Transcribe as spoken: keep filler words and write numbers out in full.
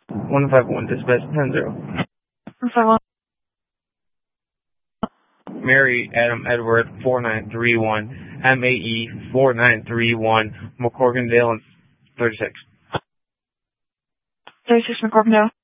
one five one, dispatch ten zero. one five one. Mary Adam Edward four nine three one, M A E four nine three one, McCorkindale thirty-six. thirty-six McCorkindale.